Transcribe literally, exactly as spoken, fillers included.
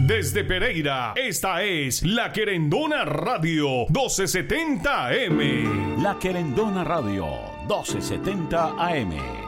Desde Pereira, esta es La Querendona Radio doce setenta A M. La Querendona Radio doce setenta A M.